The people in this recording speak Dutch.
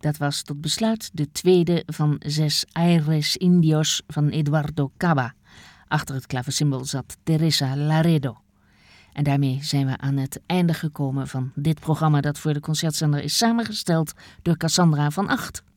Dat was tot besluit de tweede van 6 Aires Indios van Eduardo Caba. Achter het klavecimbal zat Teresa Laredo. En daarmee zijn we aan het einde gekomen van dit programma dat voor de Concertzender is samengesteld door Cassandra van Acht.